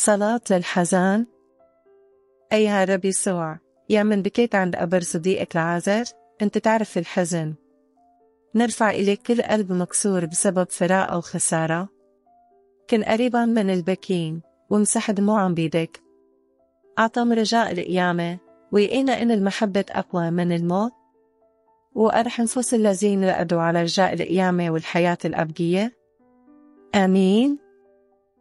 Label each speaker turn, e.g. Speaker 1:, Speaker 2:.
Speaker 1: صلاة للحزان. أيها رب يسوع، يا من بكيت عند قبر صديقك العازر، أنت تعرف الحزن. نرفع إليك كل قلب مكسور بسبب فراق أو خسارة. كن قريبا من البكين وامسح دموعهم بيدك. أعطهم رجاء القيامة، ويقينا إن المحبة أقوى من الموت، وأرح نفوس الذين رقدوا على رجاء القيامة والحياة الأبدية. آمين.